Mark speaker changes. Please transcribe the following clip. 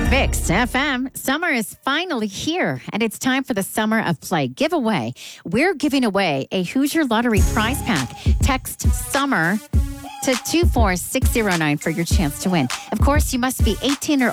Speaker 1: Fixed FM. Summer is finally here, and it's time for the Summer of Play giveaway. We're giving away a Hoosier Lottery prize pack. Text SUMMER to 24609 for your chance to win. Of course, you must be 18 or